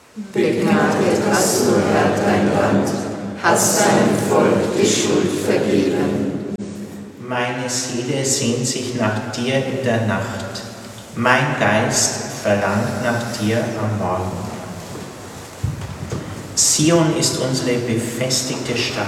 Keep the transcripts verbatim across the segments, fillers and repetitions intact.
Begnadet hast du, Herr, dein Land, hast deinem Volk die Schuld vergeben. Meine Seele sehnt sich nach dir in der Nacht, mein Geist verlangt nach dir am Morgen. Zion ist unsere befestigte Stadt.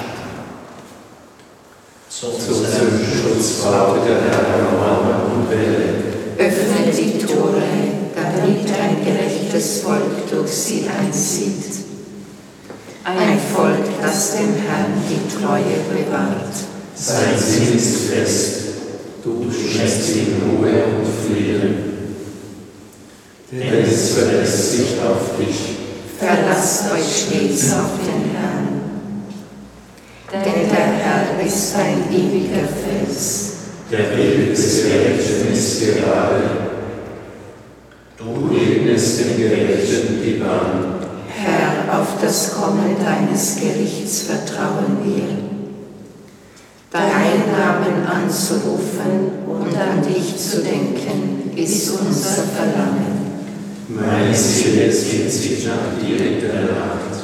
Zu unserem Schutz baute der Herr Mauern und Wälle. Öffne die Tore, damit ein gerechtes Volk durch sie einzieht. Ein Volk, das dem Herrn die Treue bewahrt. Sein Sinn ist fest, du schenkst ihm Ruhe und Frieden. Denn es verlässt sich auf dich. Verlasst euch stets auf den Herrn. Denn der Herr ist ein ewiger Fels. Der Weg des Gerechten ist gerade. Du ebnest dem Gerechten die Bahn. Herr, auf das Kommen deines Gerichts vertrauen wir. Deinen Namen anzurufen und an dich zu denken, ist unser Verlangen. Meine Seele sehnt sich nach dir in der Nacht.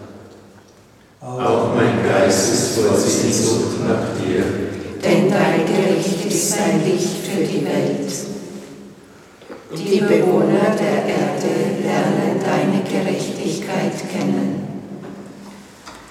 Auch mein Geist ist voll Sehnsucht nach dir. Denn dein Gericht ist ein Licht für die Welt. Die Bewohner der Erde lernen deine Gerechtigkeit kennen.